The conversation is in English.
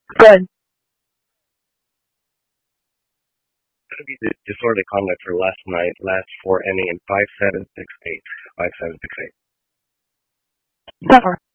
Good. Going to be the disorderly conduct for last night, last four ending in 5768. 5768. Suffer.